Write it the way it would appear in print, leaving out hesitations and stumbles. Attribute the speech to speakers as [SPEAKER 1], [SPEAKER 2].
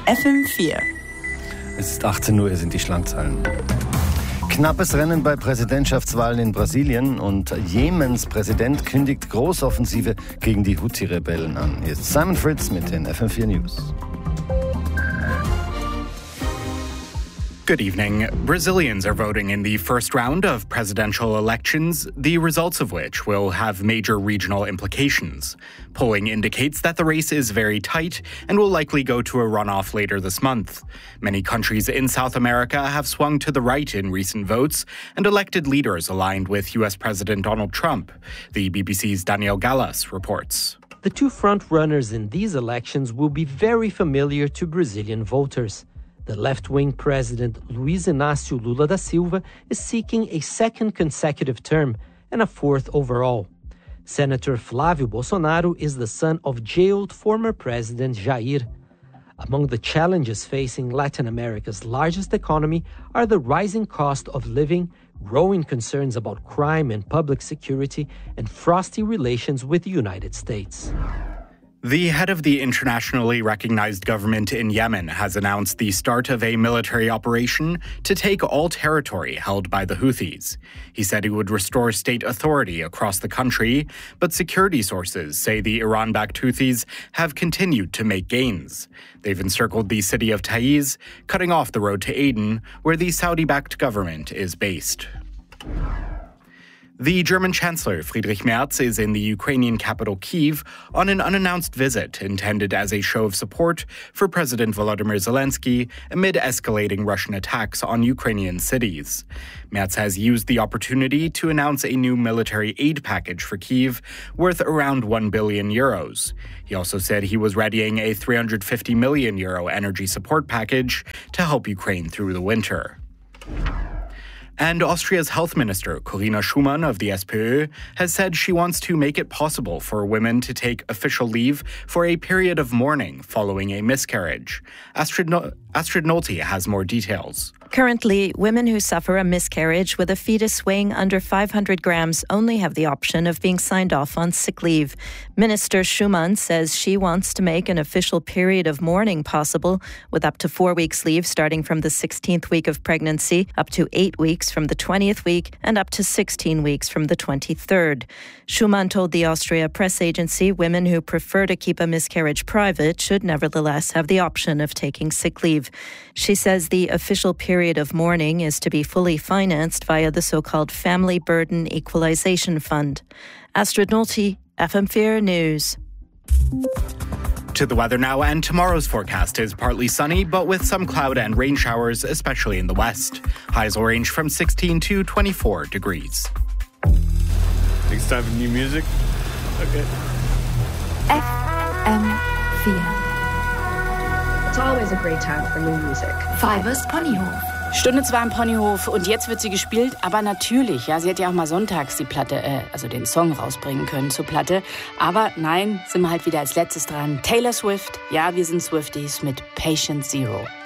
[SPEAKER 1] FM4.
[SPEAKER 2] Es ist 18 Uhr, hier sind die Schlagzeilen. Knappes Rennen bei Präsidentschaftswahlen in Brasilien und Jemens Präsident kündigt Großoffensive gegen die Houthi-Rebellen an. Hier ist Simon Fritz mit den FM4 News.
[SPEAKER 3] Good evening. Brazilians are voting in the first round of presidential elections, the results of which will have major regional implications. Polling indicates that the race is very tight and will likely go to a runoff later this month. Many countries in South America have swung to the right in recent votes and elected leaders aligned with U.S. President Donald Trump. The BBC's Daniel Gallas reports.
[SPEAKER 4] The two front-runners in these elections will be very familiar to Brazilian voters. The left-wing president Luiz Inácio Lula da Silva is seeking a second consecutive term and a fourth overall. Senator Flávio Bolsonaro is the son of jailed former President Jair. Among the challenges facing Latin America's largest economy are the rising cost of living, growing concerns about crime and public security, and frosty relations with the United States.
[SPEAKER 3] The head of the internationally recognized government in Yemen has announced the start of a military operation to take all territory held by the Houthis. He said he would restore state authority across the country, but security sources say the Iran-backed Houthis have continued to make gains. They've encircled the city of Taiz, cutting off the road to Aden, where the Saudi-backed government is based. The German Chancellor Friedrich Merz is in the Ukrainian capital Kyiv on an unannounced visit intended as a show of support for President Volodymyr Zelensky amid escalating Russian attacks on Ukrainian cities. Merz has used the opportunity to announce a new military aid package for Kyiv worth around €1 billion. He also said he was readying a €350 million energy support package to help Ukraine through the winter. And Austria's health minister, Corinna Schumann of the SPÖ, has said she wants to make it possible for women to take official leave for a period of mourning following a miscarriage. Astrid Nolte has more details.
[SPEAKER 5] Currently, women who suffer a miscarriage with a fetus weighing under 500 grams only have the option of being signed off on sick leave. Minister Schumann says she wants to make an official period of mourning possible, with up to 4 weeks leave starting from the 16th week of pregnancy, up to 8 weeks from the 20th week, and up to 16 weeks from the 23rd. Schumann told the Austria press agency women who prefer to keep a miscarriage private should nevertheless have the option of taking sick leave. She says the official period of mourning is to be fully financed via the so-called Family Burden Equalization Fund. Astrid Nolte, FM4 News.
[SPEAKER 3] To the weather now, and tomorrow's forecast is partly sunny, but with some cloud and rain showers, especially in the west. Highs will range from 16 to 24 degrees.
[SPEAKER 6] It's time for new music? Okay.
[SPEAKER 7] FM4.
[SPEAKER 8] It's always a great time for new music.
[SPEAKER 7] Fibers Ponyhof.
[SPEAKER 9] Stunde 2 im Ponyhof und jetzt wird sie gespielt, aber natürlich, ja, sie hätte ja auch mal sonntags die Platte, also den Song rausbringen können zur Platte, aber nein, sind wir halt wieder als letztes dran. Taylor Swift, ja, wir sind Swifties mit Patient Zero.